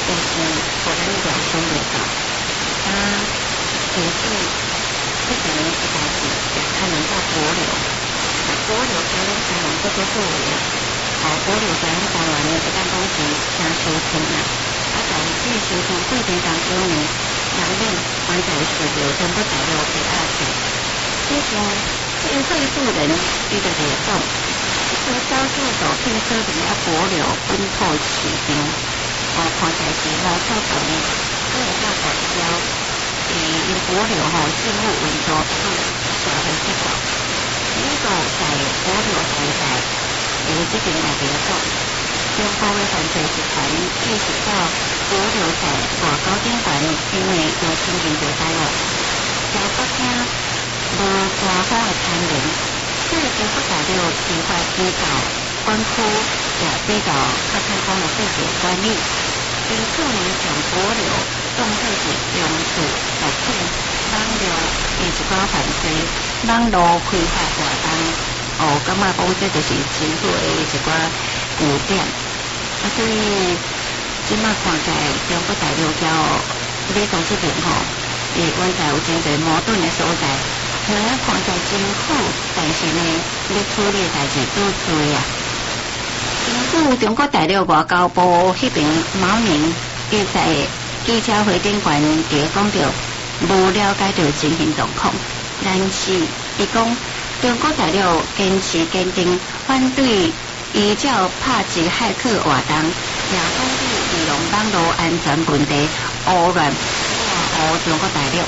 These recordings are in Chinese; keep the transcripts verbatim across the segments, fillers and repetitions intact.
就是互咱料想袂到。啊，其实这个一代志也可能到保留，啊，保留在咱台湾做做好位啊，哦，保留在咱台湾呢，不但讲是真收听啦，啊，在这收听过程当中呢，人们还在受到中国大陆的压制。就像这个绘图人，伊就会讲，这少数族特色比较保留本土市场，哦，看起来是老少族呢，都会较聚焦，诶，因保留吼政府运作比社会结构，呢个在保留时代，诶，这边来讲，中国的犯罪集团意识到保留在外交顶悬，因为有亲近着大陆，交国听。无官方的参联，所以中国大陆司法机构管区也比较较看讲的细节管理，因此呢，将保留当作是用处来骗网络的一寡犯罪、网络非法活动，哦，感觉讲这就是政府的一寡污点，啊，所以即马看起来中国大陆交美国这边吼，伊原在有真侪矛盾的所在。可能看起来真好，但是呢，要处理代志都多啊。政府中国大陆外交部迄边某年，伊在记者会顶悬伫讲着无了解到情形状况，但是伊讲中国大陆坚持坚定反对依照拍击骇客活动，也反对利用网络安全问题污染破坏中国大陆。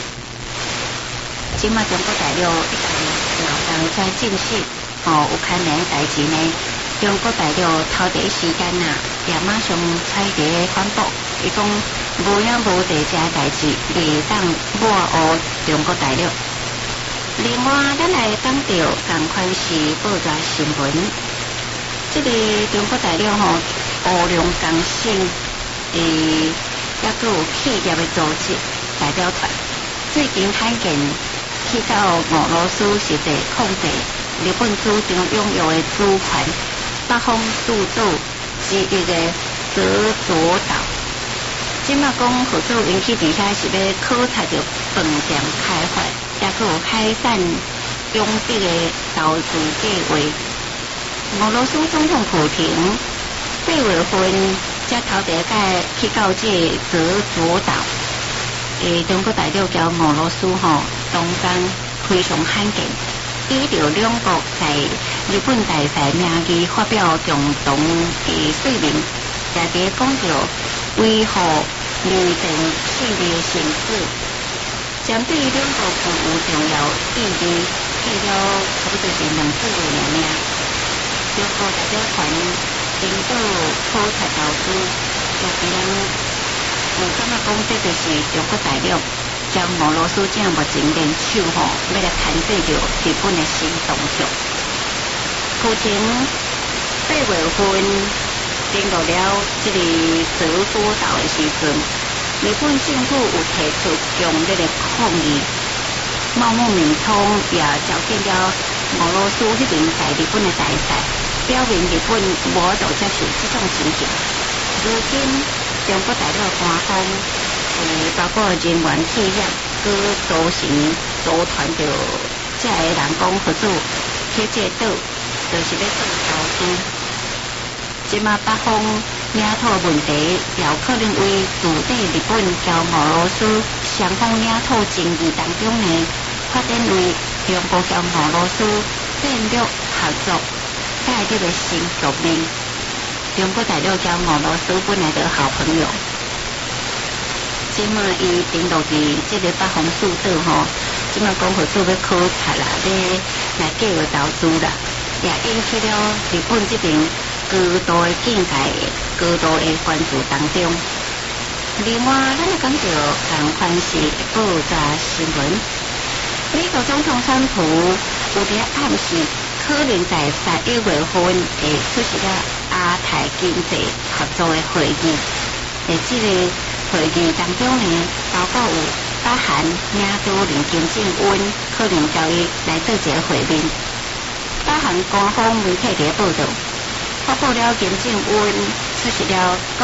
即马中国大陆一旦劳动在正式，哦，有牵连的代志呢，中国大陆头第一时间呐，也马上采摕反驳，伊讲无影无地这代志，未当抹黑中国大陆。另外，咱来讲到同款是报纸新闻，这个中国大陆吼乌龙公司，诶，也佫有企业的组织代表团，最近罕见。去到俄罗斯实地控制日本主张拥有的主权北方诸岛之一个泽佐岛，即马讲合作引起底下是要考察着饭店开发，也佫有海产养殖的投资计划。俄罗斯总统普京八月份才头第一届去到这泽佐岛。诶，中国大陆交俄罗斯吼，中间非常罕见，依照两国在日本大使名义发表共同的声明，也伫讲着维护绿电气的性质，针对两国具有重要意义，去了差不多是两次的名名。中国代表团领导考察投资，也是咱。有感觉讲，这就是中国大陆将俄罗斯这样目前联手吼，要来牵制着日本的新动作。目前八月份登陆了这个泽多岛的时阵，日本政府有提出强烈的抗议，茂木敏充也召见了俄罗斯那边在日本的大使，表明日本无法接受这种情形。如今。中国大陆官方，诶，包括人员企业，佮组成组团着这个人工合作去这岛，就是要做投资。即马北方领土问题，也可能为驻地日本交俄罗斯双方领土争议当中呢，发展为中国交俄罗斯战略合作带这个新局面。中国大陆交俄罗斯本来就好朋友，即马伊登陆伫即个北方四岛吼，即马讲合作要考察啦，要来计划投资啦，也引起了日本这边高度的境界、高度的关注当中。另外，咱来讲到同款是报纸新闻，美国总统川普有伫暗示，可能在十一月份会出席了亚太经济合作的会议。在这个会议当中呢，包括有北韩领导人金正恩可能交伊来做一个会面。北韩官方媒体伫报道，包括了金正恩出席了